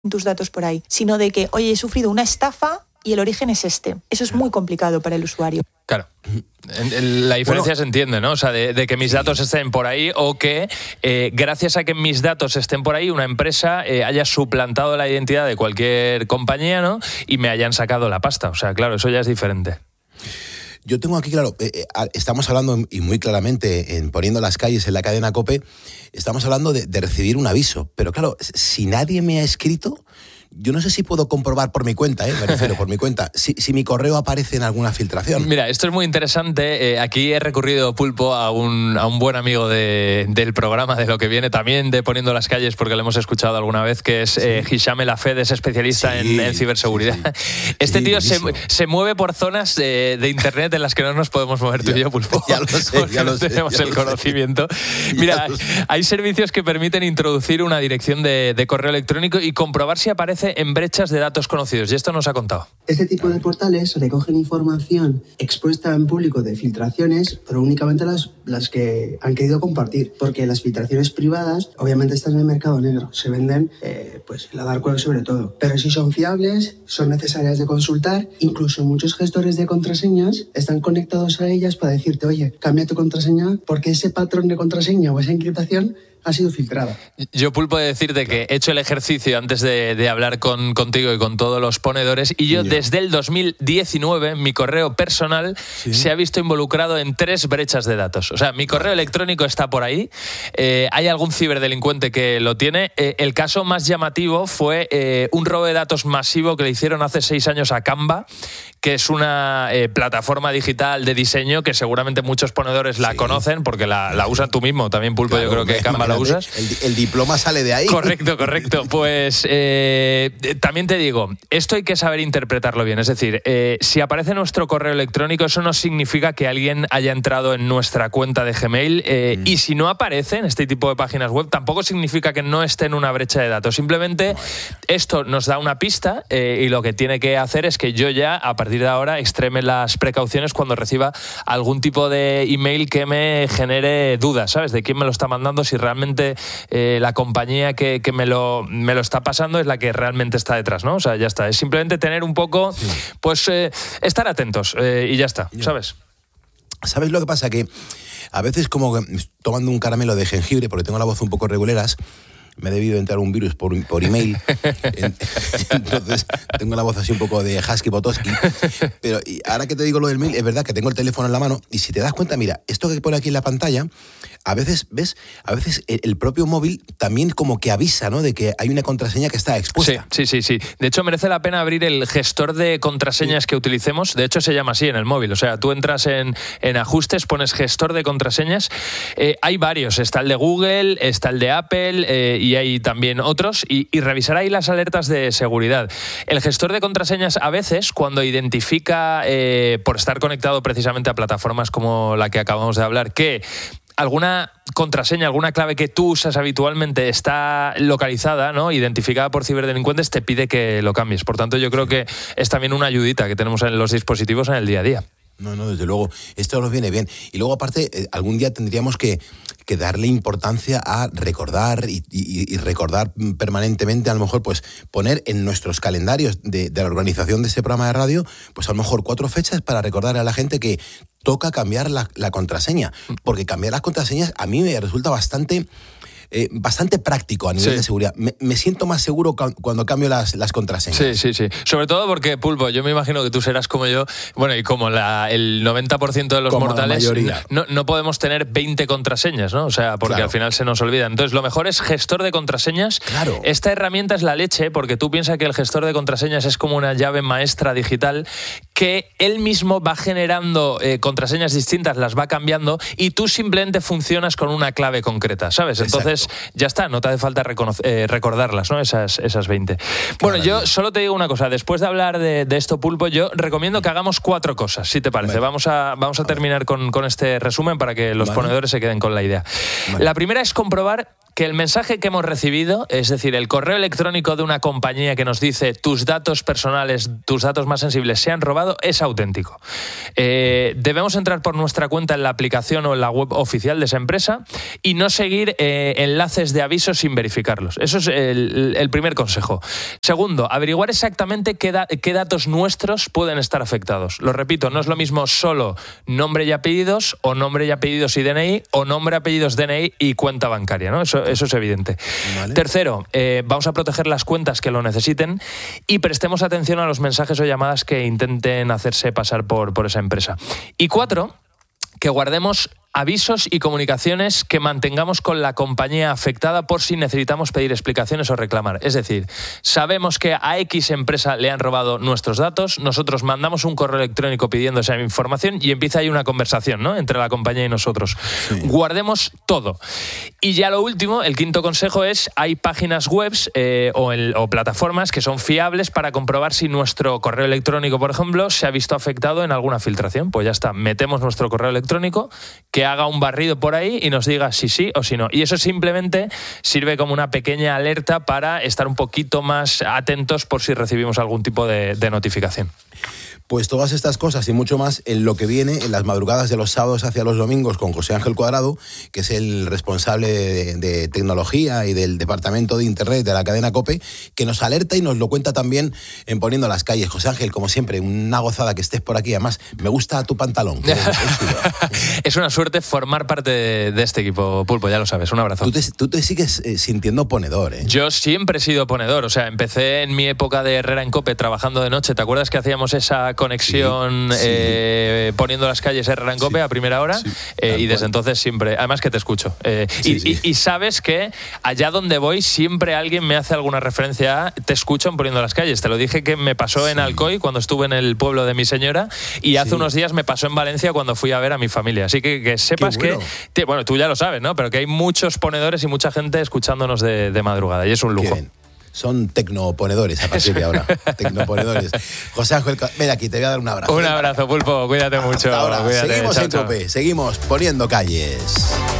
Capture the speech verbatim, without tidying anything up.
tus datos por ahí, sino de que, oye, he sufrido una estafa y el origen es este. Eso es muy complicado para el usuario. Claro. La diferencia bueno, se entiende, ¿no? O sea, de, de que mis sí. datos estén por ahí o que eh, gracias a que mis datos estén por ahí, una empresa eh, haya suplantado la identidad de cualquier compañía, ¿no? Y me hayan sacado la pasta. O sea, claro, eso ya es diferente. Yo tengo aquí, claro, eh, estamos hablando, y muy claramente, en Poniendo las Calles en la cadena COPE, estamos hablando de, de recibir un aviso. Pero claro, si nadie me ha escrito, yo no sé si puedo comprobar por mi cuenta, ¿eh? Me refiero por mi cuenta, si, si mi correo aparece en alguna filtración. Mira, esto es muy interesante. Eh, aquí he recurrido, Pulpo, a un, a un buen amigo de, del programa, de lo que viene también de Poniendo las Calles, porque lo hemos escuchado alguna vez, que es eh, Hisham El Hafed, es especialista sí, en, en ciberseguridad. Sí, sí. Este sí, tío se, se mueve por zonas de, de internet en las que no nos podemos mover tú y yo, Pulpo. Ya lo sé, ya lo no sé. Tenemos ya el lo conocimiento. Sé. Mira, hay servicios que permiten introducir una dirección de, de correo electrónico y comprobar si aparece en brechas de datos conocidos, y esto nos ha contado. Este tipo de portales recogen información expuesta en público de filtraciones, pero únicamente las, las que han querido compartir, porque las filtraciones privadas obviamente están en el mercado negro, se venden eh, pues en la dark web sobre todo, pero si son fiables, son necesarias de consultar, incluso muchos gestores de contraseñas están conectados a ellas para decirte, oye, cambia tu contraseña porque ese patrón de contraseña o esa encriptación ha sido filtrada. Yo, Pulpo, de decirte que he hecho el ejercicio antes de, de hablar con, contigo y con todos los ponedores, y yo, yo. desde el dos mil diecinueve, mi correo personal ¿Sí? se ha visto involucrado en tres brechas de datos. O sea, mi correo electrónico está por ahí, eh, hay algún ciberdelincuente que lo tiene. Eh, el caso más llamativo fue eh, un robo de datos masivo que le hicieron hace seis años a Canva, que es una eh, plataforma digital de diseño que seguramente muchos ponedores la sí. conocen, porque la, la usan tú mismo también, Pulpo. Claro, yo creo que Canva la usas. El, el diploma sale de ahí. Correcto, correcto. Pues eh, también te digo, esto hay que saber interpretarlo bien. Es decir, eh, si aparece nuestro correo electrónico, eso no significa que alguien haya entrado en nuestra cuenta de Gmail. Eh, mm. Y si no aparece en este tipo de páginas web, tampoco significa que no esté en una brecha de datos. Simplemente esto nos da una pista eh, y lo que tiene que hacer es que yo ya, a partir de ahora, extreme las precauciones cuando reciba algún tipo de email que me genere dudas, ¿sabes? De quién me lo está mandando, si realmente eh, la compañía que, que me, lo, me lo está pasando es la que realmente está detrás, ¿no? O sea, ya está. Es simplemente tener un poco, sí. pues, eh, estar atentos eh, y ya está, ¿sabes? ¿Sabes lo que pasa? Que a veces como que tomando un caramelo de jengibre, porque tengo la voz un poco reguleras, me he debido entrar un virus por, por email, entonces tengo la voz así un poco de Husky Potosky, pero ahora que te digo lo del mail, es verdad que tengo el teléfono en la mano y si te das cuenta, mira, esto que pone aquí en la pantalla, a veces, ¿ves? A veces el propio móvil también como que avisa, ¿no? De que hay una contraseña que está expuesta. Sí, sí, sí, sí. De hecho, merece la pena abrir el gestor de contraseñas sí. que utilicemos. De hecho, se llama así en el móvil. O sea, tú entras en, en ajustes, pones gestor de contraseñas. Eh, hay varios. Está el de Google, está el de Apple eh, y hay también otros. Y, y revisar ahí las alertas de seguridad. El gestor de contraseñas, a veces, cuando identifica, eh, por estar conectado precisamente a plataformas como la que acabamos de hablar, que alguna contraseña, alguna clave que tú usas habitualmente está localizada, ¿no? Identificada por ciberdelincuentes, te pide que lo cambies. Por tanto, yo creo que es también una ayudita que tenemos en los dispositivos en el día a día. No, no, desde luego, esto nos viene bien. Y luego, aparte, eh, algún día tendríamos que, que darle importancia a recordar y, y, y recordar permanentemente, a lo mejor, pues poner en nuestros calendarios de, de la organización de este programa de radio, pues a lo mejor cuatro fechas para recordar a la gente que toca cambiar la, la contraseña. Porque cambiar las contraseñas a mí me resulta bastante... Eh, bastante práctico a nivel sí. de seguridad. Me, me siento más seguro ca- cuando cambio las, las contraseñas. Sí, sí, sí. Sobre todo porque, Pulpo, yo me imagino que tú serás como yo, bueno, y como la, el noventa por ciento de los como mortales, no, no podemos tener veinte contraseñas, ¿no? O sea, porque claro. al final se nos olvida. Entonces, lo mejor es gestor de contraseñas. Claro. Esta herramienta es la leche, porque tú piensas que el gestor de contraseñas es como una llave maestra digital que él mismo va generando eh, contraseñas distintas, las va cambiando, y tú simplemente funcionas con una clave concreta, ¿sabes? Entonces, ya está, no te hace falta reconocer, eh, recordarlas, ¿no? Esas, esas veinte. Bueno, yo solo te digo una cosa. Después de hablar de, de esto, Pulpo, yo recomiendo que hagamos cuatro cosas, si te parece. Vale. Vamos a, vamos a, a terminar con, con este resumen para que los vale. ponedores se queden con la idea. Vale. La primera es comprobar que el mensaje que hemos recibido, es decir, el correo electrónico de una compañía que nos dice tus datos personales, tus datos más sensibles se han robado, es auténtico. Eh, debemos entrar por nuestra cuenta en la aplicación o en la web oficial de esa empresa y no seguir eh, enlaces de aviso sin verificarlos. Eso es el, el primer consejo. Segundo, averiguar exactamente qué, da, qué datos nuestros pueden estar afectados. Lo repito, no es lo mismo solo nombre y apellidos o nombre y apellidos y D N I o nombre, apellidos, D N I y cuenta bancaria, ¿no? Eso, eso es evidente. Vale. Tercero, eh, vamos a proteger las cuentas que lo necesiten y prestemos atención a los mensajes o llamadas que intenten hacerse pasar por, por esa empresa. Y cuatro, que guardemos avisos y comunicaciones que mantengamos con la compañía afectada por si necesitamos pedir explicaciones o reclamar. Es decir, sabemos que a X empresa le han robado nuestros datos, nosotros mandamos un correo electrónico pidiendo esa información y empieza ahí una conversación, ¿no?, entre la compañía y nosotros. Sí. Guardemos todo. Y ya lo último, el quinto consejo es, hay páginas web eh, o, el, o plataformas que son fiables para comprobar si nuestro correo electrónico, por ejemplo, se ha visto afectado en alguna filtración. Pues ya está, metemos nuestro correo electrónico, que haga un barrido por ahí y nos diga si sí o si no. Y eso simplemente sirve como una pequeña alerta para estar un poquito más atentos por si recibimos algún tipo de, de notificación. Pues todas estas cosas y mucho más en lo que viene en las madrugadas de los sábados hacia los domingos con José Ángel Cuadrado, que es el responsable de, de tecnología y del departamento de Internet de la cadena COPE, que nos alerta y nos lo cuenta también en Poniendo las Calles. José Ángel, como siempre, una gozada que estés por aquí. Además, me gusta tu pantalón. Que es, es, es una suerte formar parte de, de este equipo, Pulpo, ya lo sabes. Un abrazo. Tú te, tú te sigues eh, sintiendo ponedor, ¿eh? Yo siempre he sido ponedor. O sea, empecé en mi época de Herrera en COPE trabajando de noche. ¿Te acuerdas que hacíamos esa conexión sí, sí. Eh, Poniendo las Calles Herrera en COPE sí. a primera hora? Sí, eh, y desde cual. entonces siempre, además que te escucho. Eh, sí, y, sí. Y, y sabes que allá donde voy siempre alguien me hace alguna referencia a te escucho en Poniendo las Calles. Te lo dije que me pasó sí. en Alcoy cuando estuve en el pueblo de mi señora y hace sí. unos días me pasó en Valencia cuando fui a ver a mi familia. Así que, que sepas bueno. que, bueno, tú ya lo sabes, ¿no? Pero que hay muchos ponedores y mucha gente escuchándonos de, de madrugada y es un lujo. Son tecnoponedores a partir de ahora. Tecnoponedores. José Ángel, ven aquí, te voy a dar un abrazo. Un abrazo, Pulpo. Cuídate mucho. Hasta ahora. Cuídate. Seguimos chao, en COPE. Seguimos poniendo calles.